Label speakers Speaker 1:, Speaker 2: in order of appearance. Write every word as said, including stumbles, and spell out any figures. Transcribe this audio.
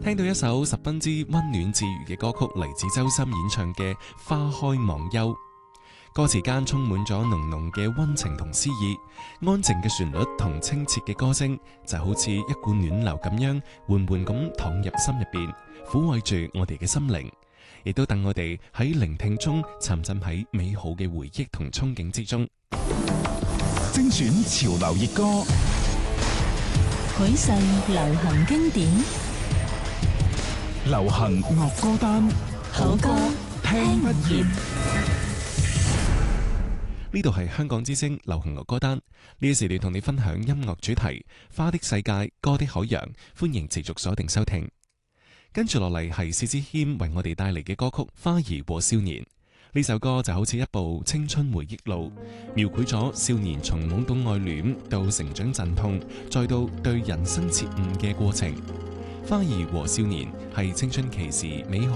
Speaker 1: 聽到一首十分之溫暖治愈嘅歌曲，嚟自周深演唱嘅《花開忘憂》，歌詞間充滿咗濃濃嘅溫情同詩意，安靜嘅旋律同清澈嘅歌聲，就好似一股暖流咁樣，緩緩咁淌入心入邊，撫慰住我哋嘅心靈，亦都等我哋喺聆聽中沉浸喺美好嘅回憶同憧憬之中。
Speaker 2: 精選潮流熱歌，
Speaker 3: 許世流行經典，
Speaker 2: 流行樂歌單，
Speaker 3: 好歌
Speaker 2: 聽不厭。
Speaker 1: 呢度係香港之聲流行樂歌單，呢個時段同你分享音樂主題，花的世界，歌的海洋，歡迎持續鎖定收聽。跟住落嚟係薛之謙為我哋帶嚟嘅歌曲《花兒和少年》。呢首歌就好似一部青春回憶錄，描繪咗少年從懵懂愛戀到成長陣痛，再到對人生徹悟嘅過程。花兒和少年係青春期時美好